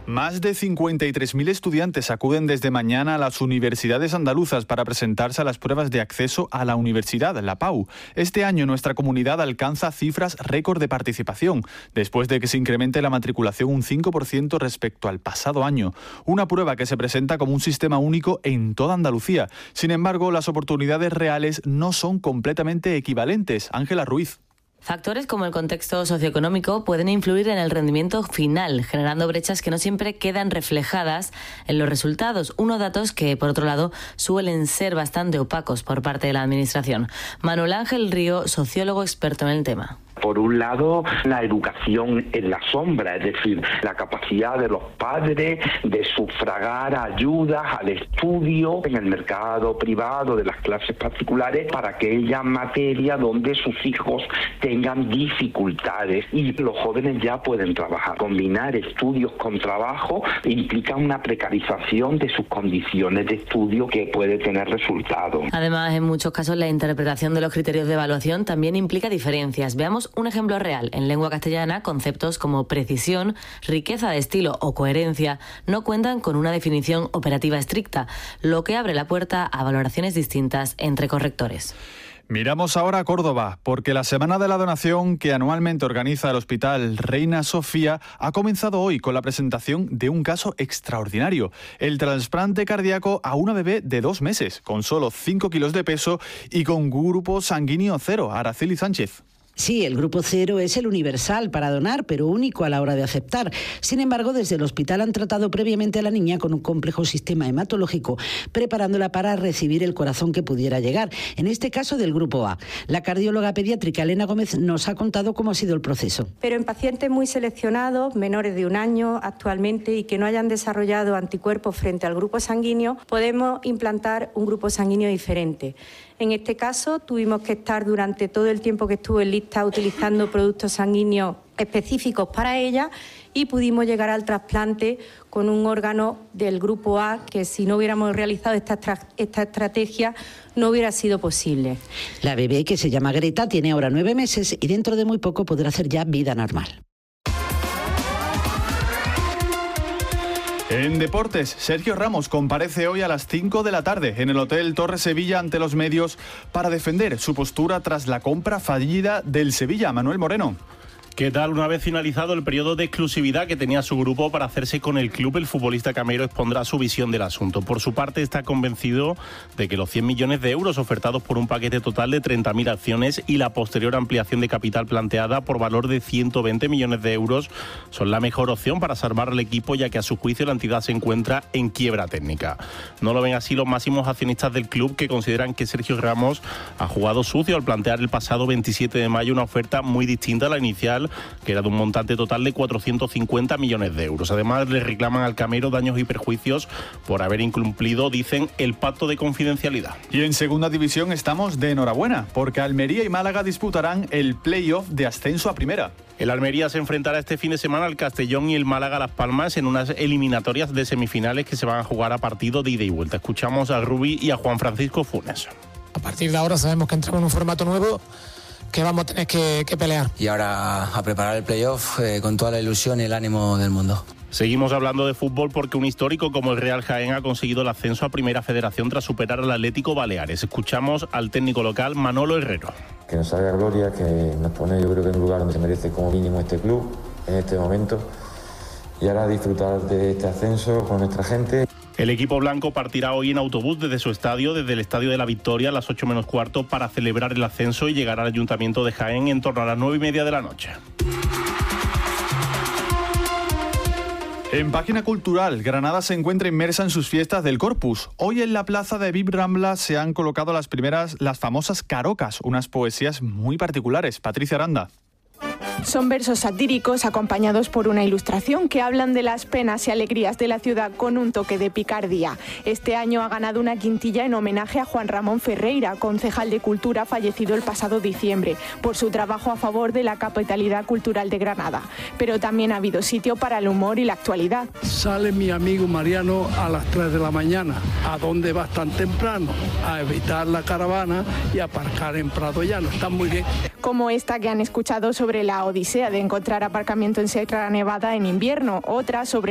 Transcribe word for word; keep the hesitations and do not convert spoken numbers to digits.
Más de cincuenta y tres mil estudiantes acuden desde mañana a las universidades andaluzas para presentarse a las pruebas de acceso a la universidad, la P A U. Este año nuestra comunidad alcanza cifras récord de participación, después de que se incremente la matriculación un cinco por ciento respecto al pasado año. Una prueba que se presenta como un sistema único en toda Andalucía. Sin embargo, las oportunidades reales no son completamente equivalentes. Ángela Ruiz. Factores como el contexto socioeconómico pueden influir en el rendimiento final, generando brechas que no siempre quedan reflejadas en los resultados. Unos datos que, por otro lado, suelen ser bastante opacos por parte de la Administración. Manuel Ángel Río, sociólogo experto en el tema. Por un lado, la educación en la sombra, es decir, la capacidad de los padres de sufragar ayudas al estudio en el mercado privado de las clases particulares para aquella materia donde sus hijos tengan dificultades, y los jóvenes ya pueden trabajar. Combinar estudios con trabajo implica una precarización de sus condiciones de estudio que puede tener resultados. Además, en muchos casos, la interpretación de los criterios de evaluación también implica diferencias. Veamos un ejemplo real. En lengua castellana, conceptos como precisión, riqueza de estilo o coherencia no cuentan con una definición operativa estricta, lo que abre la puerta a valoraciones distintas entre correctores. Miramos ahora a Córdoba, porque la Semana de la Donación que anualmente organiza el Hospital Reina Sofía ha comenzado hoy con la presentación de un caso extraordinario: el trasplante cardíaco a una bebé de dos meses, con solo cinco kilos de peso y con grupo sanguíneo cero. Araceli Sánchez. Sí, el grupo cero es el universal para donar, pero único a la hora de aceptar. Sin embargo, desde el hospital han tratado previamente a la niña con un complejo sistema hematológico, preparándola para recibir el corazón que pudiera llegar, en este caso del grupo A. La cardióloga pediátrica Elena Gómez nos ha contado cómo ha sido el proceso. Pero en pacientes muy seleccionados, menores de un año actualmente, y que no hayan desarrollado anticuerpos frente al grupo sanguíneo, podemos implantar un grupo sanguíneo diferente. En este caso, tuvimos que estar durante todo el tiempo que estuvo en lista utilizando productos sanguíneos específicos para ella, y pudimos llegar al trasplante con un órgano del grupo A que, si no hubiéramos realizado esta, esta estrategia, no hubiera sido posible. La bebé, que se llama Greta, tiene ahora nueve meses y dentro de muy poco podrá hacer ya vida normal. En deportes, Sergio Ramos comparece hoy a las cinco de la tarde en el Hotel Torre Sevilla ante los medios para defender su postura tras la compra fallida del Sevilla. Manuel Moreno. ¿Qué tal? Una vez finalizado el periodo de exclusividad que tenía su grupo para hacerse con el club, el futbolista camero expondrá su visión del asunto. Por su parte, está convencido de que los cien millones de euros ofertados por un paquete total de treinta mil acciones y la posterior ampliación de capital planteada por valor de ciento veinte millones de euros son la mejor opción para salvar al equipo, ya que a su juicio la entidad se encuentra en quiebra técnica. No lo ven así los máximos accionistas del club, que consideran que Sergio Ramos ha jugado sucio al plantear el pasado veintisiete de mayo una oferta muy distinta a la inicial, que era de un montante total de cuatrocientos cincuenta millones de euros. Además, le reclaman al camero daños y perjuicios por haber incumplido, dicen, el pacto de confidencialidad. Y en segunda división estamos de enhorabuena, porque Almería y Málaga disputarán el play-off de ascenso a primera. El Almería se enfrentará este fin de semana al Castellón y el Málaga a Las Palmas en unas eliminatorias de semifinales que se van a jugar a partido de ida y vuelta. Escuchamos a Rubí y a Juan Francisco Funes. A partir de ahora sabemos que entramos en un formato nuevo, que vamos a tener que, que pelear. Y ahora a preparar el playoff eh, con toda la ilusión y el ánimo del mundo. Seguimos hablando de fútbol porque un histórico como el Real Jaén ha conseguido el ascenso a Primera Federación tras superar al Atlético Baleares. Escuchamos al técnico local Manolo Herrero. Que nos salga gloria, que nos pone, yo creo que en un lugar donde se merece como mínimo este club en este momento, y ahora disfrutar de este ascenso con nuestra gente. El equipo blanco partirá hoy en autobús desde su estadio, desde el Estadio de la Victoria, a las ocho menos cuarto, para celebrar el ascenso y llegar al Ayuntamiento de Jaén en torno a las nueve y media de la noche. En página cultural, Granada se encuentra inmersa en sus fiestas del Corpus. Hoy en la plaza de Vip Rambla se han colocado las primeras, las famosas carocas, unas poesías muy particulares. Patricia Aranda. Son versos satíricos acompañados por una ilustración que hablan de las penas y alegrías de la ciudad con un toque de picardía. Este año ha ganado una quintilla en homenaje a Juan Ramón Ferreira, concejal de Cultura fallecido el pasado diciembre, por su trabajo a favor de la capitalidad cultural de Granada. Pero también ha habido sitio para el humor y la actualidad. Sale mi amigo Mariano a las tres de la mañana. ¿A dónde vas tan temprano? A evitar la caravana y aparcar en Prado Llano. Está muy bien. Como esta que han escuchado sobre la odisea de encontrar aparcamiento en Sierra Nevada en invierno, otra sobre